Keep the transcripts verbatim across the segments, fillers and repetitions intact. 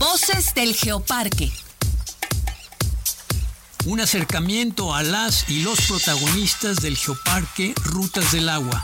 Voces del Geoparque. Un acercamiento a las y los protagonistas del Geoparque Rutas del Agua.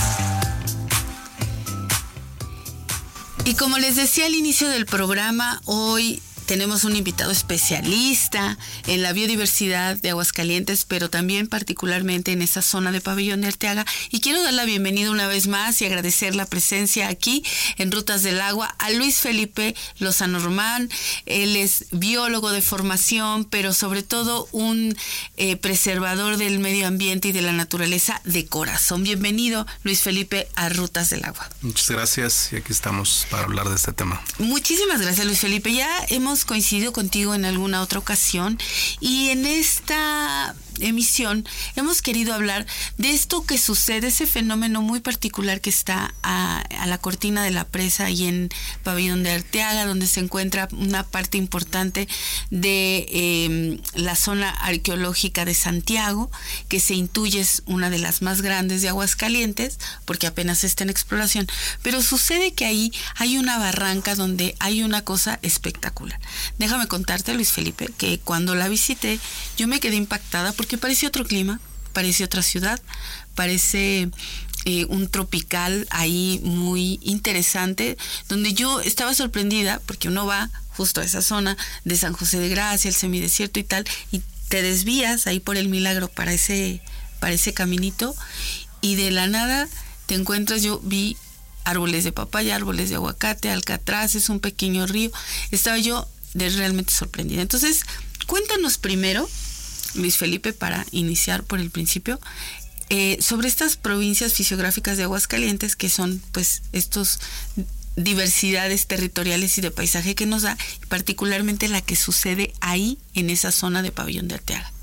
Y como les decía al inicio del programa, hoy tenemos un invitado especialista en la biodiversidad de Aguascalientes, pero también particularmente en esa zona de Pabellón de Arteaga. Y quiero dar la bienvenida una vez más y agradecer la presencia aquí en Rutas del Agua a Luis Felipe Lozano Román. Él es biólogo de formación, pero sobre todo un eh, preservador del medio ambiente y de la naturaleza de corazón. Bienvenido, Luis Felipe, a Rutas del Agua. Muchas gracias y aquí estamos para hablar de este tema. Muchísimas gracias, Luis Felipe. Ya hemos coincidido contigo en alguna otra ocasión y en esta emisión hemos querido hablar de esto que sucede, ese fenómeno muy particular que está a, a la cortina de la presa y en Pabellón de Arteaga, donde se encuentra una parte importante de eh, la zona arqueológica de Santiago, que se intuye es una de las más grandes de Aguascalientes, porque apenas está en exploración, pero sucede que ahí hay una barranca donde hay una cosa espectacular. Déjame contarte, Luis Felipe, que cuando la visité yo me quedé impactada porque parece otro clima, parece otra ciudad, parece eh, un tropical ahí muy interesante, donde yo estaba sorprendida porque uno va justo a esa zona de San José de Gracia, el semidesierto y tal, y te desvías ahí por el Milagro para ese, para ese caminito y de la nada te encuentras, yo vi árboles de papaya, árboles de aguacate, alcatraces, un pequeño río. Estaba yo de realmente sorprendida. Entonces, cuéntanos primero, Luis Felipe, para iniciar por el principio, eh, sobre estas provincias fisiográficas de Aguascalientes, que son pues estos diversidades territoriales y de paisaje que nos da, y particularmente la que sucede ahí en esa zona de Pabellón de Arteaga.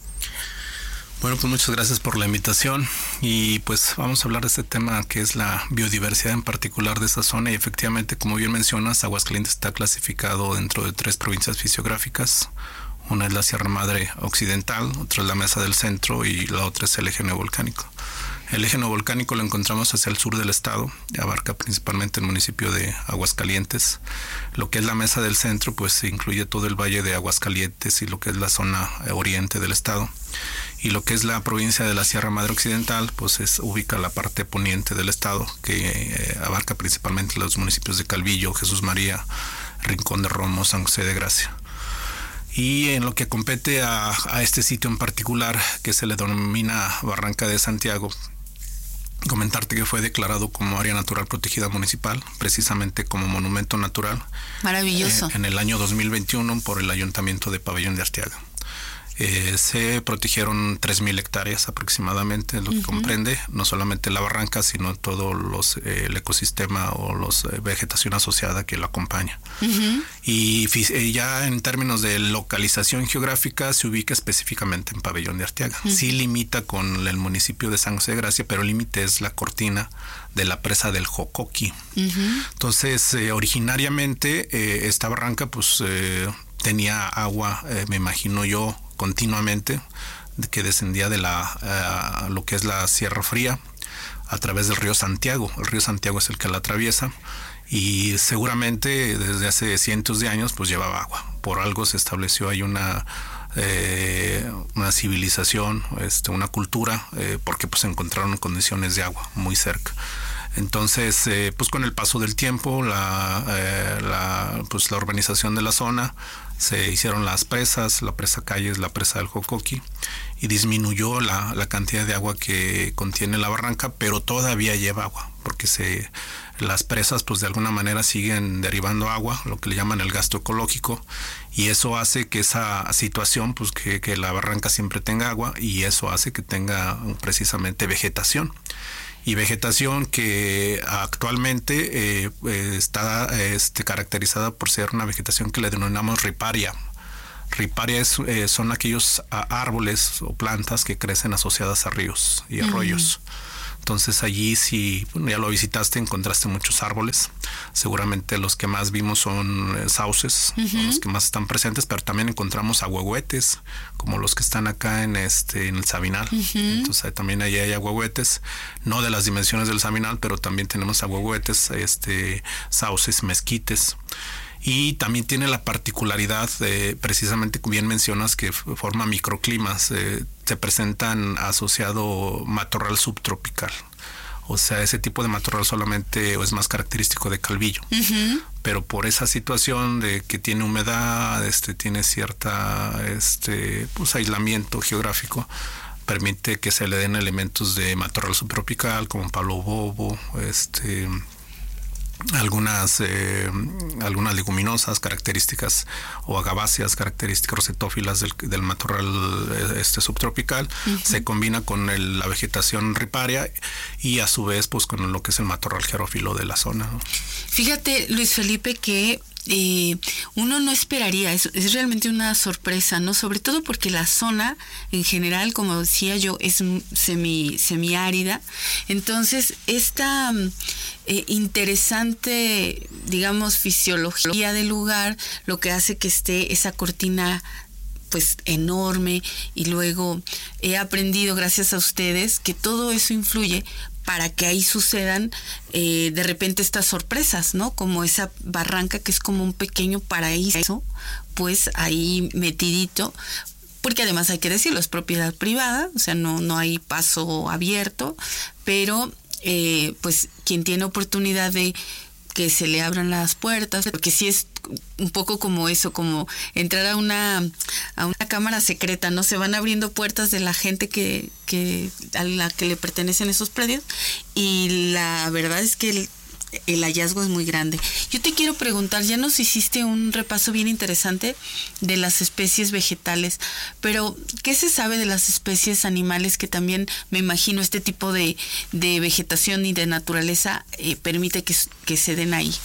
Bueno, pues muchas gracias por la invitación y pues vamos a hablar de este tema que es la biodiversidad en particular de esa zona y efectivamente, como bien mencionas, Aguascalientes está clasificado dentro de tres provincias fisiográficas. Una es la Sierra Madre Occidental, otra es la Mesa del Centro y la otra es el eje neovolcánico. El eje neovolcánico lo encontramos hacia el sur del estado, abarca principalmente el municipio de Aguascalientes. Lo que es la Mesa del Centro, pues incluye todo el valle de Aguascalientes y lo que es la zona oriente del estado. Y lo que es la provincia de la Sierra Madre Occidental, pues es, ubica la parte poniente del estado, que eh, abarca principalmente los municipios de Calvillo, Jesús María, Rincón de Romos, San José de Gracia. Y en lo que compete a, a este sitio en particular, que se le denomina Barranca de Santiago, comentarte que fue declarado como área natural protegida municipal, precisamente como monumento natural. Maravilloso. Eh, en el año dos mil veintiuno por el Ayuntamiento de Pabellón de Arteaga. Eh, se protegieron tres mil hectáreas aproximadamente, lo que uh-huh. comprende no solamente la barranca, sino todo los, eh, el ecosistema o la eh, vegetación asociada que lo acompaña. Uh-huh. Y eh, ya en términos de localización geográfica se ubica específicamente en Pabellón de Arteaga. Uh-huh. Sí limita con el municipio de San José de Gracia, pero el límite es la cortina de la presa del Jocoqui. Uh-huh. Entonces, eh, originariamente eh, esta barranca pues eh, tenía agua, eh, me imagino yo, continuamente, que descendía de la uh, lo que es la Sierra Fría a través del río Santiago. El río Santiago es el que la atraviesa y seguramente desde hace cientos de años pues llevaba agua. Por algo se estableció ahí una eh, una civilización, este, una cultura, eh, porque pues se encontraron condiciones de agua muy cerca. Entonces, eh, pues con el paso del tiempo, la, eh, la, pues la urbanización de la zona, se hicieron las presas, la presa Calles, la presa del Jocoqui, y disminuyó la, la cantidad de agua que contiene la barranca, pero todavía lleva agua, porque se, las presas pues de alguna manera siguen derivando agua, lo que le llaman el gasto ecológico, y eso hace que esa situación, pues que, que la barranca siempre tenga agua, y eso hace que tenga precisamente vegetación. Y vegetación que actualmente eh, está este, caracterizada por ser una vegetación que le denominamos riparia. Riparia es, eh, son aquellos árboles o plantas que crecen asociadas a ríos y arroyos. Uh-huh. Entonces allí, si bueno, ya lo visitaste, encontraste muchos árboles. Seguramente los que más vimos son eh, sauces, uh-huh. son los que más están presentes, pero también encontramos ahuehuetes, como los que están acá en este en el Sabinal. Uh-huh. Entonces también ahí hay ahuehuetes, no de las dimensiones del Sabinal, pero también tenemos ahuehuetes, este, sauces, mezquites. y también tiene la particularidad, de, precisamente como bien mencionas, que forma microclimas, eh, se presentan asociado matorral subtropical. O sea, ese tipo de matorral solamente es más característico de Calvillo. Uh-huh. Pero por esa situación de que tiene humedad, este, tiene cierta este, pues, aislamiento geográfico, permite que se le den elementos de matorral subtropical como palo bobo, este, algunas eh, algunas leguminosas características o agaváceas características rosetófilas del, del matorral este subtropical. Uh-huh. Se combina con el, la vegetación riparia y a su vez pues con lo que es el matorral xerófilo de la zona, ¿no? Fíjate, Luis Felipe, que Eh, uno no esperaría, es, es realmente una sorpresa, ¿no? Sobre todo porque la zona en general, como decía yo, es semi, semiárida. Entonces, esta eh, interesante, digamos, fisiología del lugar, lo que hace que esté esa cortina pues enorme, y luego he aprendido gracias a ustedes que todo eso influye para que ahí sucedan eh, de repente estas sorpresas, ¿no? Como esa barranca que es como un pequeño paraíso, pues ahí metidito, porque además hay que decirlo, es propiedad privada, o sea, no, no hay paso abierto, pero eh, pues quien tiene oportunidad de que se le abran las puertas, porque sí es un poco como eso, como entrar a una a una cámara secreta, ¿no? Se van abriendo puertas de la gente que, que a la que le pertenecen esos predios, y la verdad es que el, el hallazgo es muy grande. Yo te quiero preguntar, ya nos hiciste un repaso bien interesante de las especies vegetales, pero ¿qué se sabe de las especies animales que también, me imagino, este tipo de, de vegetación y de naturaleza eh, permite que, que se den ahí?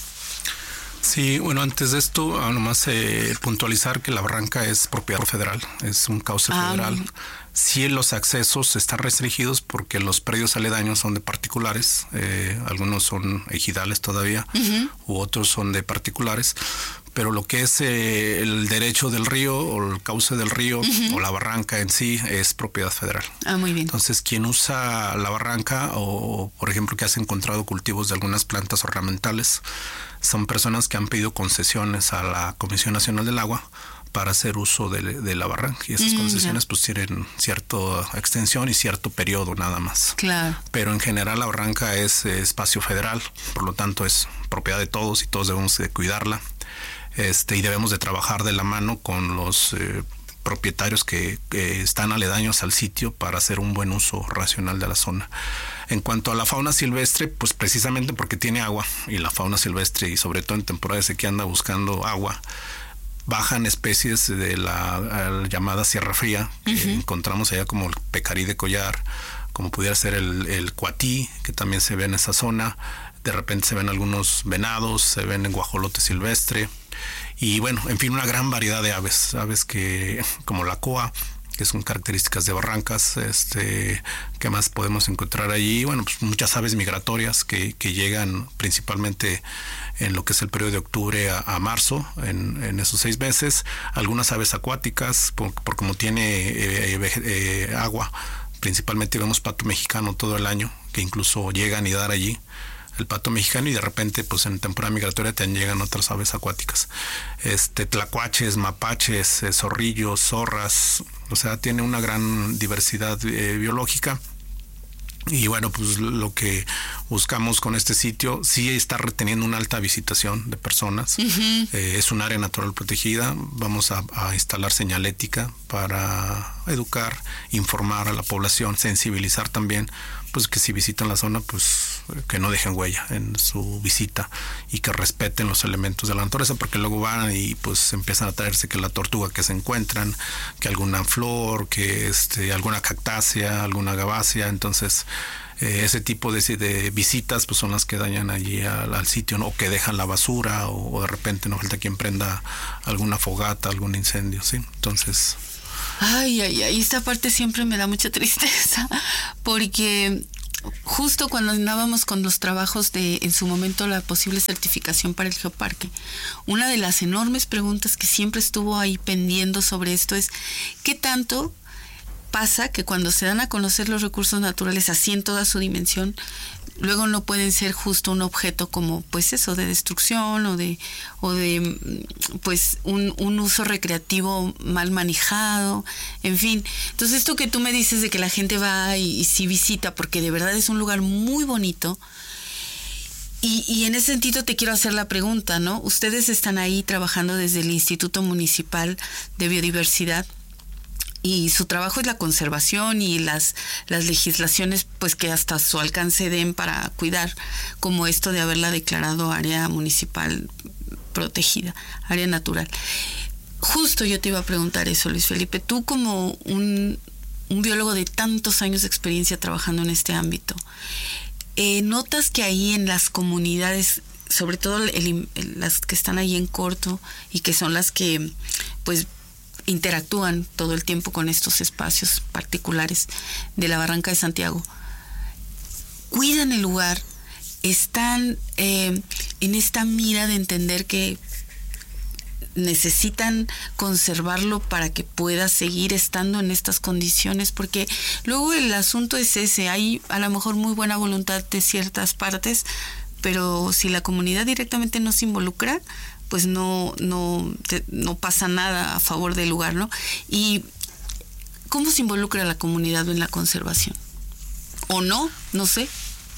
Sí, bueno, antes de esto, nomás eh, puntualizar que la barranca es propiedad federal, es un cauce ah, federal. Bien. Sí, los accesos están restringidos porque los predios aledaños son de particulares, eh, algunos son ejidales todavía, uh-huh. u otros son de particulares, pero lo que es eh, el derecho del río o el cauce del río uh-huh. o la barranca en sí es propiedad federal. Ah, muy bien. Entonces, quien usa la barranca o, por ejemplo, que has encontrado cultivos de algunas plantas ornamentales, son personas que han pedido concesiones a la Comisión Nacional del Agua para hacer uso de, de la barranca, y esas mm, concesiones ya. pues tienen cierta extensión y cierto periodo nada más. Claro. Pero en general la barranca es eh, espacio federal, por lo tanto es propiedad de todos y todos debemos de cuidarla, este y debemos de trabajar de la mano con los eh, propietarios que, que están aledaños al sitio para hacer un buen uso racional de la zona. En cuanto a la fauna silvestre, pues precisamente porque tiene agua, y la fauna silvestre, y sobre todo en temporada de sequía, anda buscando agua, bajan especies de la, la llamada Sierra Fría, que uh-huh. encontramos allá, como el pecarí de collar, como pudiera ser el, el cuatí, que también se ve en esa zona. De repente se ven algunos venados, se ven en guajolote silvestre, y bueno, en fin, una gran variedad de aves, aves que, como la coa, que son características de barrancas. Este, ¿qué más podemos encontrar allí? Bueno, pues muchas aves migratorias que, que llegan principalmente en lo que es el periodo de octubre a, a marzo, en, en esos seis meses. Algunas aves acuáticas, por, por como tiene eh, eh, eh, agua, principalmente vemos pato mexicano todo el año, que incluso llegan y dar allí. El pato mexicano, y de repente pues en temporada migratoria te llegan otras aves acuáticas, este tlacuaches, mapaches, eh, zorrillos, zorras, o sea, tiene una gran diversidad eh, biológica. Y bueno, pues lo que buscamos con este sitio, sí está reteniendo una alta visitación de personas. Uh-huh. Eh, es un área natural protegida. Vamos a, a instalar señalética para educar, informar a la población, sensibilizar también, pues que si visitan la zona, pues que no dejen huella en su visita y que respeten los elementos de la naturaleza, porque luego van y pues empiezan a traerse que la tortuga que se encuentran, que alguna flor, que este alguna cactácea, alguna gavácea. Entonces eh, ese tipo de, de visitas pues son las que dañan allí al, al sitio, ¿no? O que dejan la basura, o, o de repente no falta quien prenda alguna fogata, algún incendio, ¿sí? Entonces... Ay, ay, ay, esta parte siempre me da mucha tristeza, porque justo cuando andábamos con los trabajos de, en su momento, la posible certificación para el geoparque, una de las enormes preguntas que siempre estuvo ahí pendiendo sobre esto es, ¿qué tanto pasa que cuando se dan a conocer los recursos naturales así en toda su dimensión, luego no pueden ser justo un objeto como pues eso de destrucción o de o de pues un, un uso recreativo mal manejado, en fin. Entonces esto que tú me dices de que la gente va y, y sí visita porque de verdad es un lugar muy bonito. Y, y en ese sentido te quiero hacer la pregunta, ¿no? Ustedes están ahí trabajando desde el Instituto Municipal de Biodiversidad y su trabajo es la conservación y las, las legislaciones pues que hasta su alcance den para cuidar, como esto de haberla declarado área municipal protegida, área natural. Justo yo te iba a preguntar eso, Luis Felipe, tú como un, un biólogo de tantos años de experiencia trabajando en este ámbito, eh, ¿notas que ahí en las comunidades, sobre todo el, el, las que están ahí en corto y que son las que pues interactúan todo el tiempo con estos espacios particulares de la Barranca de Santiago, cuidan el lugar, están eh, en esta mira de entender que necesitan conservarlo para que pueda seguir estando en estas condiciones? Porque luego el asunto es ese, hay a lo mejor muy buena voluntad de ciertas partes, pero si la comunidad directamente no se involucra, pues no, no, no pasa nada a favor del lugar, ¿no? ¿Y cómo se involucra la comunidad en la conservación? ¿O no? No sé.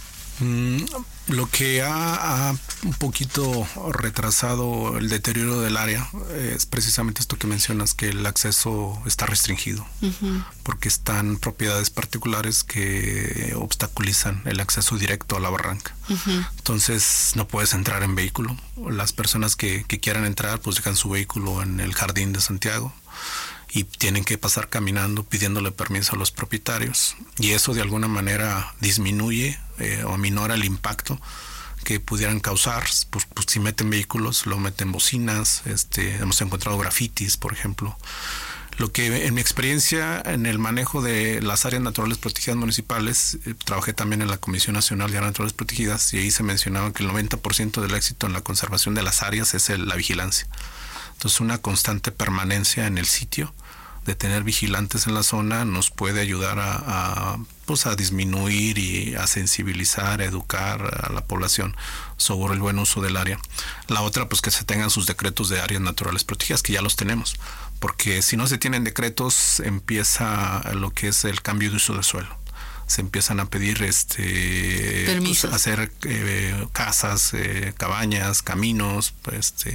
Mm, lo que ha, ha un poquito retrasado el deterioro del área es precisamente esto que mencionas, que el acceso está restringido, uh-huh. porque están propiedades particulares que obstaculizan el acceso directo a la barranca. Uh-huh. Entonces no puedes entrar en vehículo. Las personas que, que quieran entrar pues dejan su vehículo en el jardín de Santiago y tienen que pasar caminando pidiéndole permiso a los propietarios, y eso de alguna manera disminuye eh, o aminora el impacto que pudieran causar. Pues, pues si meten vehículos, lo meten bocinas, este, hemos encontrado grafitis, por ejemplo. Lo que en mi experiencia en el manejo de las áreas naturales protegidas municipales, eh, trabajé también en la Comisión Nacional de Áreas Naturales Protegidas, y ahí se mencionaba que el noventa por ciento del éxito en la conservación de las áreas es el, la vigilancia. Entonces una constante permanencia en el sitio, de tener vigilantes en la zona, nos puede ayudar a, a, pues a disminuir y a sensibilizar, a educar a la población sobre el buen uso del área. La otra, pues que se tengan sus decretos de áreas naturales protegidas, que ya los tenemos, porque si no se tienen decretos empieza lo que es el cambio de uso de suelo. Se empiezan a pedir este permisos, pues, hacer eh, casas, eh, cabañas, caminos, este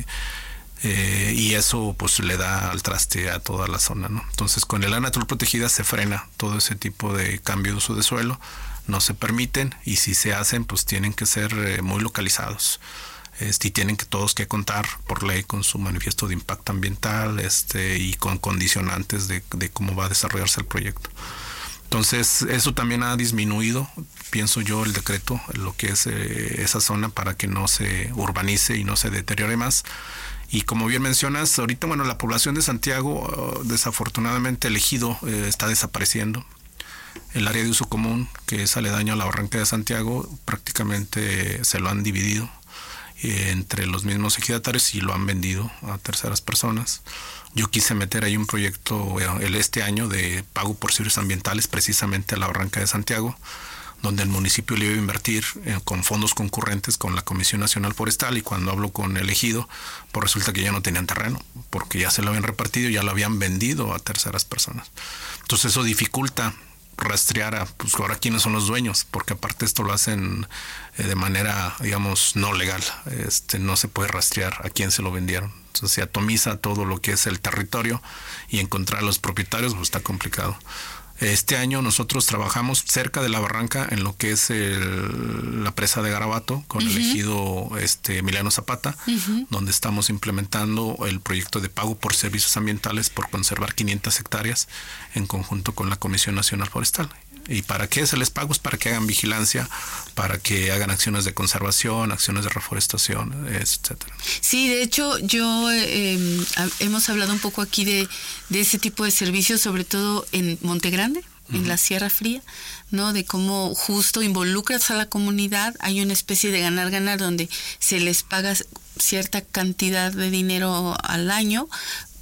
Eh, y eso pues le da al traste a toda la zona, ¿no? Entonces con el área natural protegida se frena todo ese tipo de cambio de uso de suelo, no se permiten, y si se hacen pues tienen que ser eh, muy localizados, este, y tienen que todos que contar por ley con su manifiesto de impacto ambiental, este, y con condicionantes de, de cómo va a desarrollarse el proyecto. Entonces eso también ha disminuido, pienso yo, el decreto, lo que es eh, esa zona, para que no se urbanice y no se deteriore más. Y como bien mencionas, ahorita, bueno, la población de Santiago, desafortunadamente el ejido eh, está desapareciendo. El área de uso común, que es aledaño a la Barranca de Santiago, prácticamente se lo han dividido eh, entre los mismos ejidatarios y lo han vendido a terceras personas. Yo quise meter ahí un proyecto el este año de pago por servicios ambientales precisamente a la Barranca de Santiago, donde el municipio le iba a invertir eh, con fondos concurrentes con la Comisión Nacional Forestal, y cuando hablo con el ejido, pues resulta que ya no tenían terreno, porque ya se lo habían repartido, ya lo habían vendido a terceras personas. Entonces eso dificulta rastrear a, pues ahora quiénes son los dueños, porque aparte esto lo hacen eh, de manera, digamos, no legal. Este, no se puede rastrear a quién se lo vendieron. Entonces se atomiza todo lo que es el territorio, y encontrar a los propietarios pues está complicado. Este año nosotros trabajamos cerca de la barranca en lo que es el, la presa de Garabato con uh-huh. el ejido este, Emiliano Zapata, uh-huh. donde estamos implementando el proyecto de pago por servicios ambientales por conservar quinientas hectáreas en conjunto con la Comisión Nacional Forestal. ¿Y para qué se les paga? Pues para que hagan vigilancia, para que hagan acciones de conservación, acciones de reforestación, etcétera. Sí, de hecho, yo eh, hemos hablado un poco aquí de, de ese tipo de servicios, sobre todo en Monte Grande, uh-huh. en la Sierra Fría, ¿no? De cómo justo involucras a la comunidad, hay una especie de ganar-ganar donde se les paga cierta cantidad de dinero al año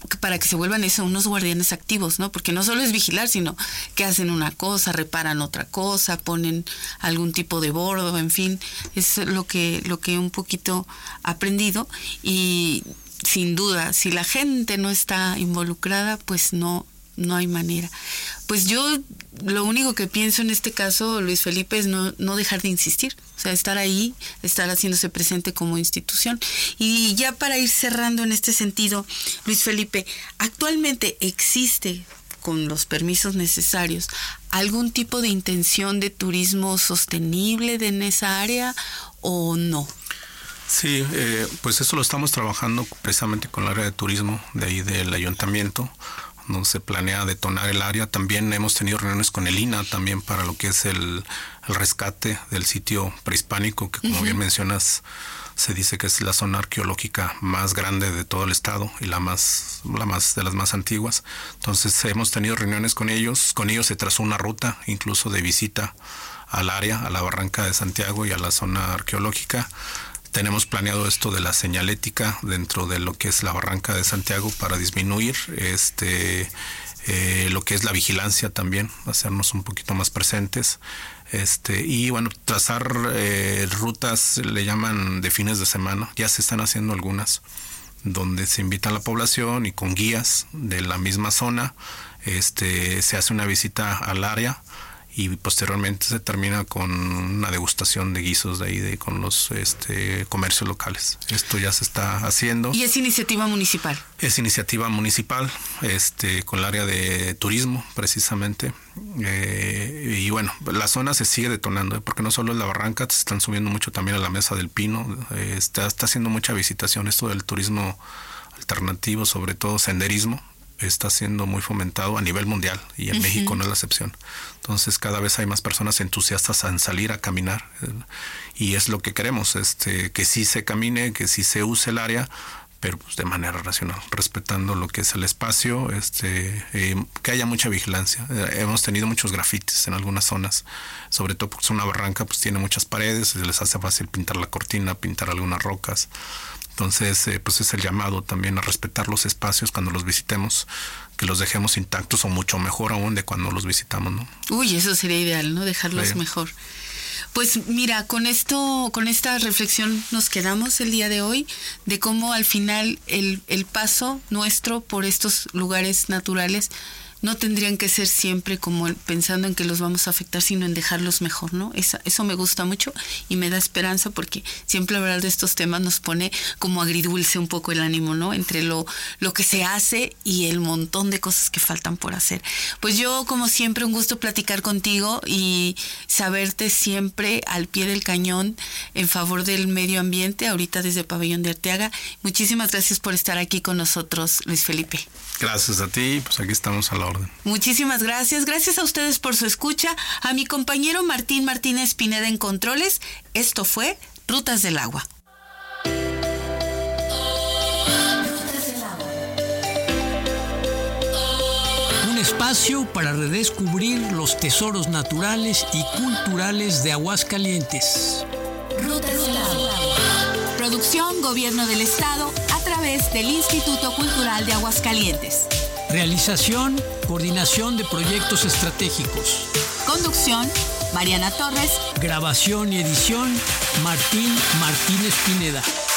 para que se vuelvan eso, unos guardianes activos, ¿no? Porque no solo es vigilar, sino que hacen una cosa, reparan otra cosa, ponen algún tipo de bordo, en fin, es lo que, lo que un poquito he aprendido. Y sin duda, si la gente no está involucrada, pues no, no hay manera. Pues yo lo único que pienso en este caso, Luis Felipe, es no, no dejar de insistir. O sea, estar ahí, estar haciéndose presente como institución. Y ya para ir cerrando en este sentido, Luis Felipe, ¿actualmente existe, con los permisos necesarios, algún tipo de intención de turismo sostenible de en esa área o no? Sí, eh, pues eso lo estamos trabajando precisamente con el área de turismo de ahí del ayuntamiento. No se planea detonar el área. También hemos tenido reuniones con el I N A también para lo que es el, el rescate del sitio prehispánico, que como uh-huh. bien mencionas, se dice que es la zona arqueológica más grande de todo el estado y la más, la más de las más antiguas. Entonces hemos tenido reuniones con ellos. Con ellos se trazó una ruta incluso de visita al área, a la Barranca de Santiago y a la zona arqueológica. Tenemos planeado esto de la señalética dentro de lo que es la Barranca de Santiago para disminuir este eh, lo que es la vigilancia también, hacernos un poquito más presentes. Este, y bueno, trazar eh, rutas, le llaman de fines de semana, ya se están haciendo algunas, donde se invita a la población y con guías de la misma zona, este, se hace una visita al área y posteriormente se termina con una degustación de guisos de ahí de, con los este, comercios locales. Esto ya se está haciendo. ¿Y es iniciativa municipal? Es iniciativa municipal, este, con el área de turismo precisamente. Eh, y bueno, la zona se sigue detonando, ¿eh? Porque no solo es la Barranca, se están subiendo mucho también a la Mesa del Pino. Eh, está, está haciendo mucha visitación. Esto del turismo alternativo, sobre todo senderismo, está siendo muy fomentado a nivel mundial y en uh-huh. México no es la excepción. Entonces cada vez hay más personas entusiastas en salir a caminar eh, y es lo que queremos, este, que sí se camine, que sí se use el área, pero pues de manera racional, respetando lo que es el espacio, este, eh, que haya mucha vigilancia. Eh, hemos tenido muchos grafitis en algunas zonas, sobre todo porque es una barranca, pues tiene muchas paredes, les hace fácil pintar la cortina, pintar algunas rocas. Entonces, eh, pues es el llamado también a respetar los espacios cuando los visitemos, que los dejemos intactos o mucho mejor aún de cuando los visitamos, ¿no? Uy, eso sería ideal, ¿no? Dejarlos sí. mejor. Pues mira, con esto, con esta reflexión nos quedamos el día de hoy, de cómo al final el, el paso nuestro por estos lugares naturales no tendrían que ser siempre como pensando en que los vamos a afectar, sino en dejarlos mejor, ¿no? Eso, eso me gusta mucho y me da esperanza porque siempre hablar de estos temas nos pone como agridulce un poco el ánimo, ¿no? Entre lo, lo que se hace y el montón de cosas que faltan por hacer. Pues yo, como siempre, un gusto platicar contigo y saberte siempre al pie del cañón en favor del medio ambiente, ahorita desde Pabellón de Arteaga. Muchísimas gracias por estar aquí con nosotros, Luis Felipe. Gracias a ti, pues aquí estamos a la orden. Muchísimas gracias. Gracias a ustedes por su escucha. A mi compañero Martín Martínez Pineda en Controles. Esto fue Rutas del Agua. Un espacio para redescubrir los tesoros naturales y culturales de Aguascalientes. Rutas del Agua. Producción Gobierno del Estado a través del Instituto Cultural de Aguascalientes. Realización, coordinación de proyectos estratégicos. Conducción, Mariana Torres. Grabación y edición, Martín Martínez Pineda.